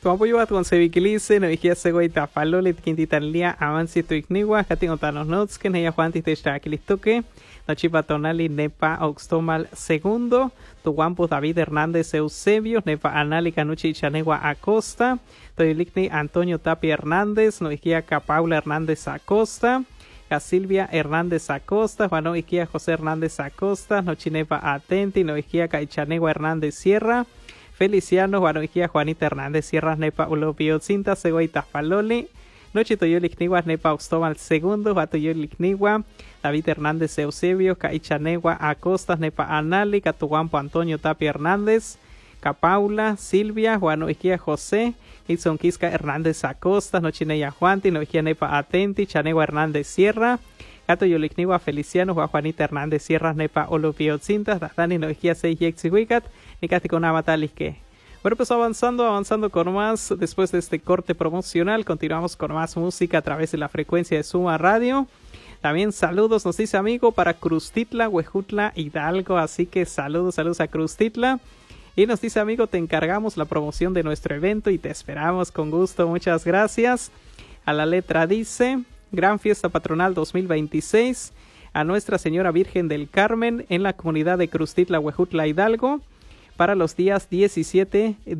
Chuampoyuat con Sevikilice, no dijía Seguita Palole, Quintitalia, Avanci Tuigniwa, Katingotanos Notes, que Neya Juanti Techakilistoque, Nochipa Tonali, Nepa Oxtomal segundo, Tuguampo David Hernández Eusebio, Nepa Anali Canuchi Chanegua Acosta, Toilicni Antonio Tapia Hernández, no dijía Paula Hernández Acosta, Silvia Hernández Acosta, Juano Iquia José Hernández Acosta, Nochinepa Atenti, no dijía Caichanegua Hernández Sierra, Feliciano, Juanoiquia, Juanita Hernández, Sierras, Nepa, Ulopio, Cinta, Segoita, Paloli, Noche Toyolicnigua, Nepa, Oxtomal, segundo, Batoyolicnigua, David Hernández, Eusebio, Caichanegua, Acosta, Nepa, Anali, Catuguampo, Antonio Tapia Hernández, Capaula, Silvia, Juanoiquia, José, Itzonquisca Hernández Acosta, Nochineya Juanti, Noiquia, Nepa, Atenti, Chanegua Hernández, Sierra, Cato Yolicnigua, Feliciano, Juanita Hernández, Sierras, Nepa, Olopio, Cinta, Dani, Noiquia, Seijexiguicat, Nicati con Abatalisque. Bueno, pues avanzando con más. Después de este corte promocional, continuamos con más música a través de la frecuencia de Suma Radio. También saludos, nos dice amigo, para Cruztitla, Huejutla, Hidalgo. Así que saludos a Cruztitla. Y nos dice amigo, te encargamos la promoción de nuestro evento y te esperamos con gusto. Muchas gracias. A la letra dice, Gran Fiesta Patronal 2026 a Nuestra Señora Virgen del Carmen en la comunidad de Cruztitla, Huejutla, Hidalgo, para los días 16 y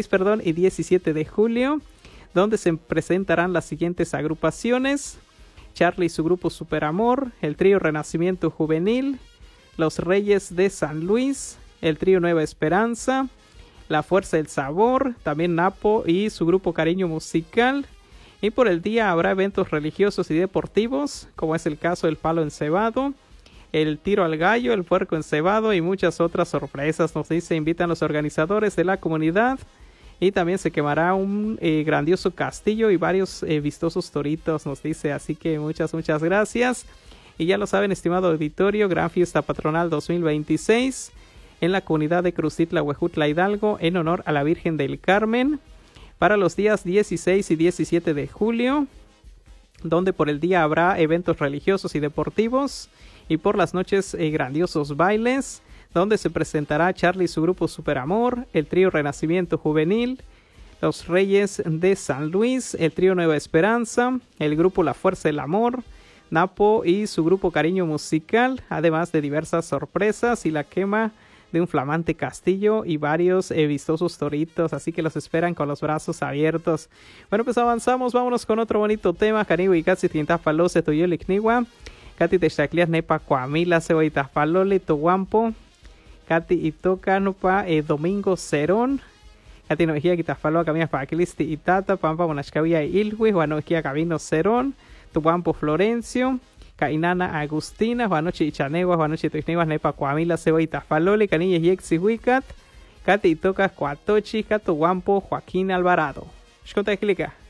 17 de julio, donde se presentarán las siguientes agrupaciones: Charlie y su grupo Superamor, el trío Renacimiento Juvenil, los Reyes de San Luis, el trío Nueva Esperanza, La Fuerza del Sabor, también Napo y su grupo Cariño Musical. Y por el día habrá eventos religiosos y deportivos, como es el caso del Palo Encebado, el Tiro al Gallo, el Puerco Encebado y muchas otras sorpresas. Nos dice, invitan los organizadores de la comunidad, y también se quemará un grandioso castillo y varios vistosos toritos, nos dice. Así que muchas gracias. Y ya lo saben, estimado auditorio, Gran Fiesta Patronal 2026 en la comunidad de Cruztitla, Huejutla, Hidalgo, en honor a la Virgen del Carmen, para los días 16 y 17 de julio, donde por el día habrá eventos religiosos y deportivos, y por las noches grandiosos bailes, donde se presentará Charlie y su grupo Superamor, el trío Renacimiento Juvenil, los Reyes de San Luis, el trío Nueva Esperanza, el grupo La Fuerza del Amor, Napo y su grupo Cariño Musical, además de diversas sorpresas y la quema de un flamante castillo y varios vistosos toritos. Así que los esperan con los brazos abiertos. Bueno, pues avanzamos, vámonos con otro bonito tema. Canigo y Katsi Tintafalose, Toyolicnigua, Kati Techaclias Nepa Coamila, Ceboitas Palole, Toguampo, Kati Itoca Nupa, Domingo Cerón, Kati Noejía Quitafaloa, Caminas Paquilisti y Tata, Pampa Monachcavía y Ilhui, Juanoejía Cabino Cerón, Toguampo Florencio, Cainana Agustina, Juanoche Ichanegua, Juanoche Techneguas, Nepa Coamila, Ceboitas Palole, Canillas Yexi Huicat, Kati Itoca Coatochi, Catoguampo, Joaquín Alvarado. Shkonta Explica.